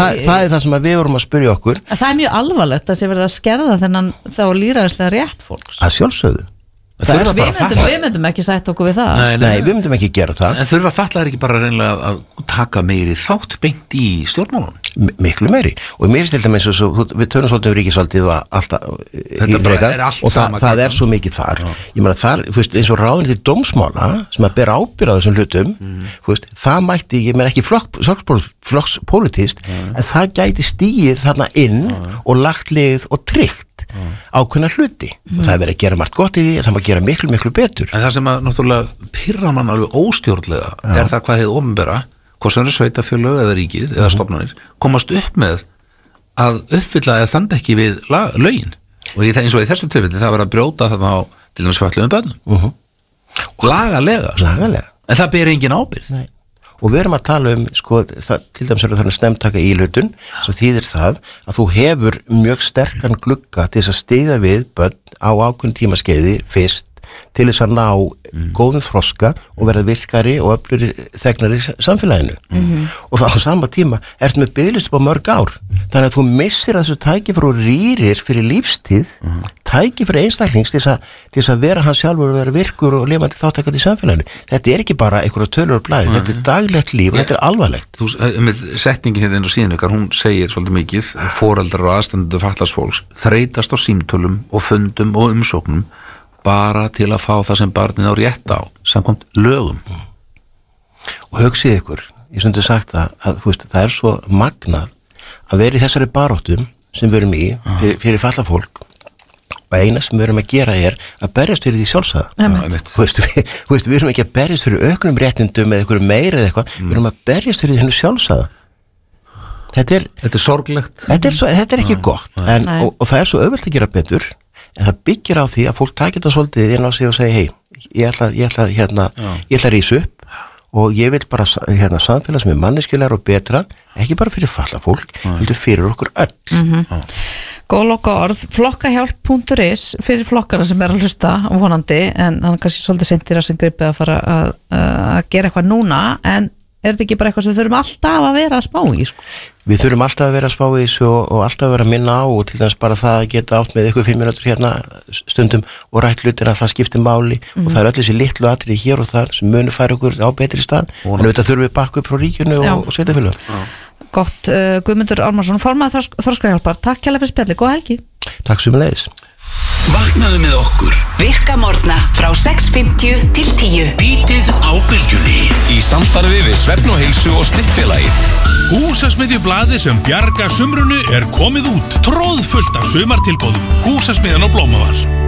það sem við vorum að spyrja okkur. Það mjög alvarlegt að sé verið að skerða þennan þá lýðræðislega rétt fólks. Að sjálfsögðu. Við myndum ekki sætt okkur við það. Nei, við myndum ekki gera það. En þurfa fatlaðir ekki bara reynilega að taka meiri þátt beint í stjórnmálunum? Miklu meiri. Og mér finnst til dæmis við tölum svolítið ríkisvaldið og alltaf og það svo mikið þar. Ég meina þar, eins og ráðuneytið til dómsmála sem að bera ábyrgð á þessum hlutum, það mætti, ég meina ekki flokkspólitískt, en það gæti stigið þarna inn og lagt lið og tryggt ákveðna hluti og það verið að gera margt gott í því en það maður gera miklu betur. En það sem að náttúrulega pirrar mann alveg óstjórnlega er það hvað þið opinbera, hvort sem er sveitafélög eða ríkið eða stofnanir, komast upp með að uppfylla eða standa ekki við lögin og eins og í þessu tilfelli það verið að brjóta þarna á til dæmis fötluðum börnum lagalega en það ber engin ábyrgð. Nei. Og við erum að tala til dæmis er það snemtaka íhlutun sem þýðir það að þú hefur mjög sterkan glugga til þess að styðja við börn á ákveðnu tímaskeiði fyrst til þess að ná góðum þroska og verða virkari og öflugri þegnari í samfélaginu. Og það á sama tíma ertu með biðlist upp á mörg ár. Þannig að þú missir að þessu tækifæri og rýrir fyrir lífstíð, tækifæri einstaklings til þess að vera hann sjálfur og vera virkur og lifandi þáttakandi í samfélaginu. Þetta er ekki bara einhverja tölur og blæði, þetta er daglegt líf og þetta er alvarlegt. Með setningin hérna inn á síðan ykkar, hún segir svolítið mikið, foreldrar og aðstandendur fatlaðs fólks þreytast á símtölum og fundum og umsóknum bara til að fá það sem barnið á rétt á samkvæmt lögum. Og hugsið ykkur, ég stundi sagt að það er svo magnað að vera í þessari baróttum sem við erum í fyrir fallað fólk og eina sem við erum að gera er að berjast fyrir því sjálfsagða. Við erum ekki að berjast fyrir auknum réttindum eða ykkur meira eða eitthvað, við erum að berjast fyrir hennu sjálfsagða. Þetta er sorglegt. Þetta er ekki gott og það er svo auðvelt að gera betur. En það byggir á því að fólk takir þetta svolítið inn á sig og segja, ég ætla að rísa upp og ég vil bara samfélag sem er manneskjulegar og betra, ekki bara fyrir fallað fólk, heldur fyrir okkur öll. Góð loka orð, flokkahjálp.is fyrir flokkana sem er að hlusta vonandi, en hann kannski svolítið sendir að sem gripið að fara að gera eitthvað núna, en er þetta ekki bara eitthvað sem við þurfum alltaf að vera að spá í? Við þurfum alltaf að vera að spá í þessu og alltaf að vera að minna á og til dæmis bara það að geta átt með ykkur 5 mínútur hérna stundum og rætt hlutina að það skiptir máli og það er öll þessi litlu atriði hér og þar sem munu færa okkur á betri stað en auðvitað þurfum við bakka upp frá ríkinu og sveitarfélögum. Gott, Guðmundur Ármannsson, formaður Þroskahjálpar, takk kærlega fyrir spjalli, góða helgi. Takk sömuleiðis. Vaknaðu með okkur. Virka morgna frá 6:50 til 10. Bítið á bylgjunni. Í samstarfi við Svefn og Heilsu og Slippfélagið. Húsasmiðjublaðið sem bjarga sumrunu er komið út. Tróðfullt af sumartilboðum. Húsasmiðjan á Blómavar.